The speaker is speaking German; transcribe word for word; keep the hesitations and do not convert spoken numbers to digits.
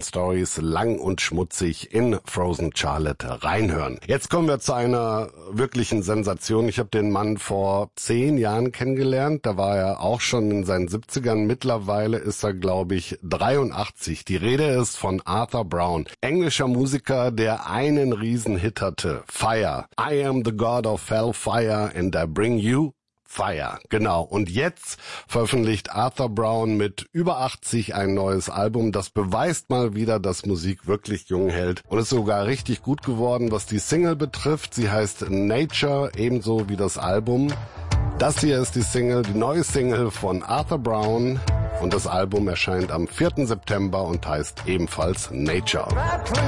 Stories lang und schmutzig in Frozen Charlotte reinhören. Jetzt kommen wir zu einer wirklichen Sensation. Ich habe den Mann vor zehn Jahren kennengelernt. Da war er auch schon in seinen siebzigern. Mittlerweile ist er, glaube ich, dreiundachtzig. Die Rede ist von Arthur Brown, englischer Musiker, der einen Riesenhit hatte. Fire. I am the God of Hellfire and I bring you Fire, genau. Und jetzt veröffentlicht Arthur Brown mit über achtzig ein neues Album. Das beweist mal wieder, dass Musik wirklich jung hält und ist sogar richtig gut geworden, was die Single betrifft. Sie heißt Nature, ebenso wie das Album. Das hier ist die Single, die neue Single von Arthur Brown und das Album erscheint am vierten September und heißt ebenfalls Nature.